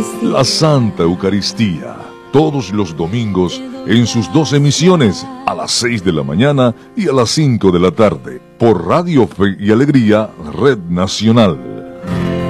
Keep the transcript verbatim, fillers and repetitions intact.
La Santa Eucaristía, todos los domingos en sus dos emisiones, a las seis de la mañana y a las cinco de la tarde, por Radio Fe y Alegría, Red Nacional.